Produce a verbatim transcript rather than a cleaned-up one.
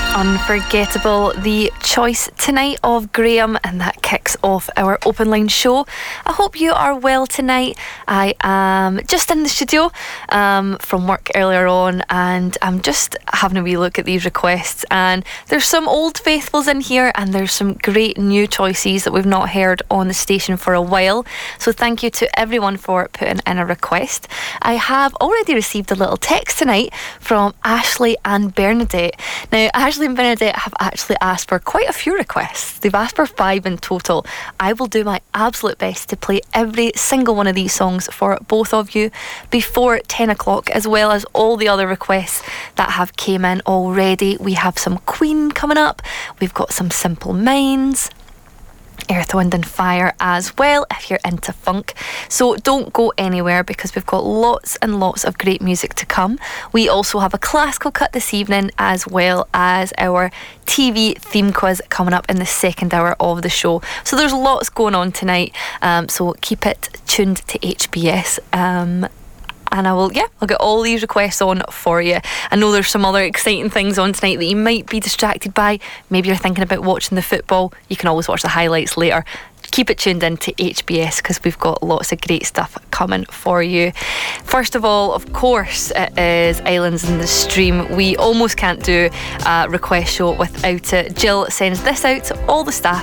Unforgettable, the choice tonight of Graham, and that kicks off our open line show. I hope you are well tonight. I am just in the studio um, from work earlier on, and I'm just having a wee look at these requests, and there's some old faithfuls in here, and there's some great new choices that we've not heard on the station for a while. So thank you to everyone for putting in a request. I have already received a little text tonight from Ashley and Bernadette. Now, Ashley and Bernadette have actually asked for quite a few requests. They've asked for five in total. I will do my absolute best to play every single one of these songs for both of you before ten o'clock, as well as all the other requests that have came in already. We have some Queen coming up. We've got some Simple Minds, Earth, Wind and Fire as well, if you're into funk. So don't go anywhere, because we've got lots and lots of great music to come. We also have a classical cut this evening, as well as our T V theme quiz coming up in the second hour of the show. So there's lots going on tonight, um, so keep it tuned to H B S. um, And I will, yeah, I'll get all these requests on for you. I know there's some other exciting things on tonight that you might be distracted by. Maybe you're thinking about watching the football. You can always watch the highlights later. Keep it tuned in to H B S, because we've got lots of great stuff coming for you. First of all, of course, it is Islands in the Stream. We almost can't do a request show without it. Jill sends this out to all the staff